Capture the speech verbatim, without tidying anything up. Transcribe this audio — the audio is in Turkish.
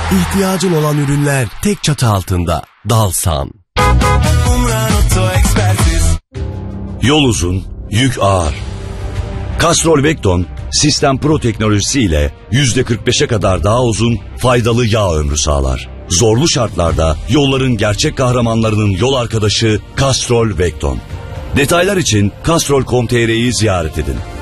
İhtiyacın olan ürünler tek çatı altında. Dalsan. Yol uzun, yük ağır. Castrol Vecton, Sistem Pro teknolojisiyle yüzde kırk beşe kadar daha uzun, faydalı yağ ömrü sağlar. Zorlu şartlarda yolların gerçek kahramanlarının yol arkadaşı Castrol Vecton. Detaylar için castrol nokta com nokta tr'yi ziyaret edin.